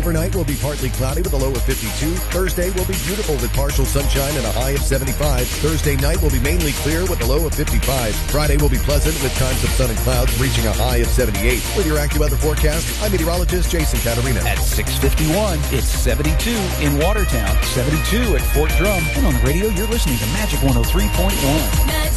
Overnight will be partly cloudy with a low of 52. Thursday will be beautiful with partial sunshine and a high of 75. Thursday night will be mainly clear with a low of 55. Friday will be pleasant with times of sun and clouds reaching a high of 78. With your AccuWeather forecast, I'm meteorologist Jason Caterina. At 6:51, it's 72 in Watertown, 72 at Fort Drum, and on the radio, you're listening to Magic 103.1.